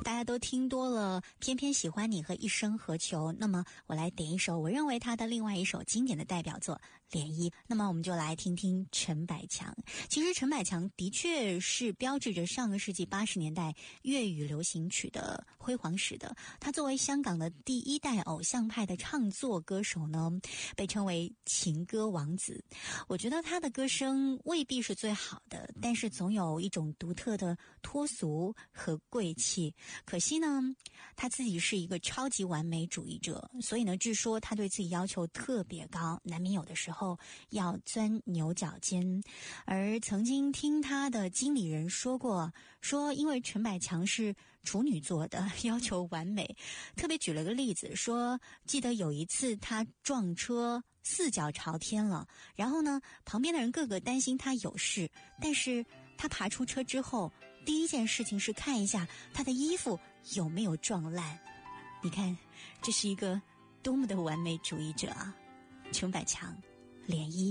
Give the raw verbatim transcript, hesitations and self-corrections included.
大家都听多了偏偏喜欢你和一生何求，那么我来点一首我认为他的另外一首经典的代表作《涟漪》。那么我们就来听听陈百强。其实陈百强的确是标志着上个世纪八十年代粤语流行曲的辉煌史的。他作为香港的第一代偶像派的唱作歌手呢，被称为情歌王子。我觉得他的歌声未必是最好的，但是总有一种独特的脱俗和贵气。可惜呢，他自己是一个超级完美主义者，所以呢，据说他对自己要求特别高，难免有的时候要钻牛角尖。而曾经听他的经理人说过，说因为陈百强是处女座的，要求完美，特别举了个例子，说记得有一次他撞车四脚朝天了，然后呢，旁边的人个个担心他有事，但是他爬出车之后，第一件事情是看一下他的衣服有没有撞烂。你看，这是一个多么的完美主义者啊！陈百强，涟漪。